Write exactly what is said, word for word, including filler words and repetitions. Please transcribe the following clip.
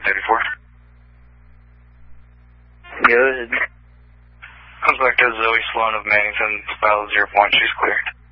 thirty-four. Go ahead. Comes back to Zoe Sloan of Mannington, file zero point, she's clear.